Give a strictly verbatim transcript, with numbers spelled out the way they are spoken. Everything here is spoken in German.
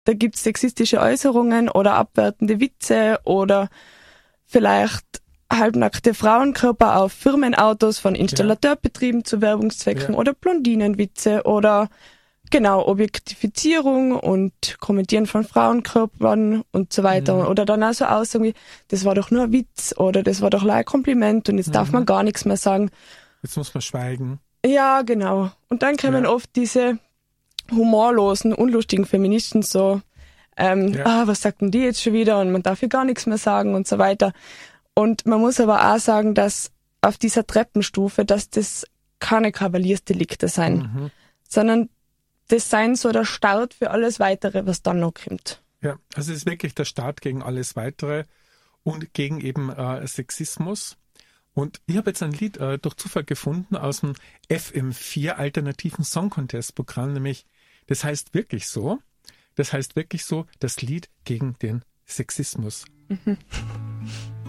da gibt's sexistische Äußerungen oder abwertende Witze oder vielleicht halbnackte Frauenkörper auf Firmenautos von Installateurbetrieben zu Werbungszwecken Ja. oder Blondinenwitze oder genau Objektifizierung und Kommentieren von Frauenkörpern und so weiter. Mhm. Oder dann auch so Aussagen wie, das war doch nur ein Witz oder das war doch nur ein Kompliment und jetzt Mhm. darf man gar nichts mehr sagen. Jetzt muss man schweigen. Ja, genau. Und dann kommen Ja. oft diese humorlosen, unlustigen Feministen so, ähm, Ja. ah, was sagt denn die jetzt schon wieder und man darf hier gar nichts mehr sagen und so weiter. Und man muss aber auch sagen, dass auf dieser Treppenstufe, dass das keine Kavaliersdelikte sein, Mhm. sondern das sein so der Start für alles Weitere, was dann noch kommt. Ja, also es ist wirklich der Start gegen alles Weitere und gegen eben äh, Sexismus. Und ich habe jetzt ein Lied äh, durch Zufall gefunden aus dem F M vier Alternativen Song Contest Programm, nämlich das heißt wirklich so, das heißt wirklich so, das Lied gegen den Sexismus. Mhm.